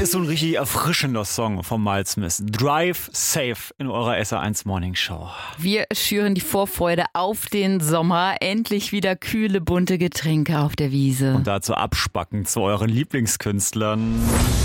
ist so ein richtig erfrischender Song von Miles Smith. Drive Safe in eurer SR1 Morning Show. Wir schüren die Vorfreude auf den Sommer. Endlich wieder kühle, bunte Getränke auf der Wiese. Und dazu abspacken zu euren Lieblingskünstlern.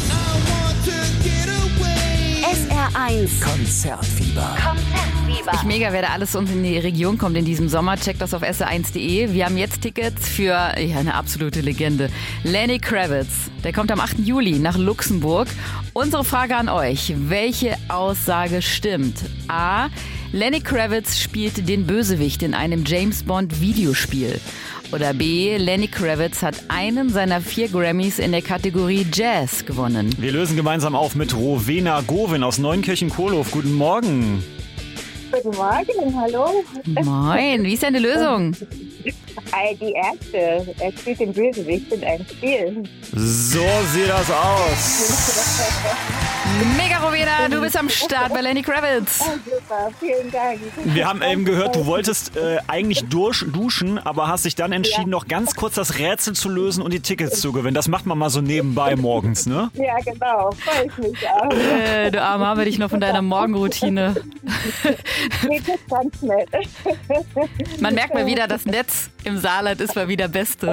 SR1 Konzertfieber. Ich mega, wer da alles uns in die Region kommt in diesem Sommer. Checkt das auf sr1.de. Wir haben jetzt Tickets für eine absolute Legende. Lenny Kravitz. Der kommt am 8. Juli nach Luxemburg. Unsere Frage an euch. Welche Aussage stimmt? A. Lenny Kravitz spielt den Bösewicht in einem James Bond Videospiel. Oder B. Lenny Kravitz hat einen seiner 4 Grammys in der Kategorie Jazz gewonnen. Wir lösen gemeinsam auf mit Rowena Govin aus Neunkirchen-Kohlhof. Guten Morgen. Guten Morgen, hallo. Moin, wie ist deine Lösung? Die erste, er spielt den Bösewicht in einem Spiel. So sieht das aus. Mega, Rowena, du bist am Start bei Lenny Kravitz. Oh, super, vielen Dank. Wir haben eben gehört, du wolltest eigentlich duschen, aber hast dich dann entschieden, noch ganz kurz das Rätsel zu lösen und die Tickets zu gewinnen. Das macht man mal so nebenbei morgens, ne? Ja, genau, freue ich mich auch. Du Arme, haben wir dich noch von deiner Morgenroutine. Geht jetzt ganz nett. Man merkt mal wieder, das Netz im Saarland ist mal wieder Beste.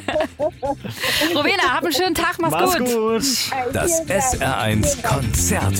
Rowena, hab einen schönen Tag, mach's gut. Mach's gut. Das Vielen Dank. SR1 Konzert.